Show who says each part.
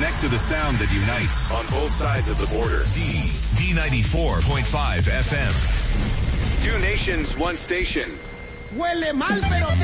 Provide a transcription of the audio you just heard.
Speaker 1: Connect to the sound that unites on both sides of the border. D94.5 FM. Two nations, one station.
Speaker 2: Huele mal, pero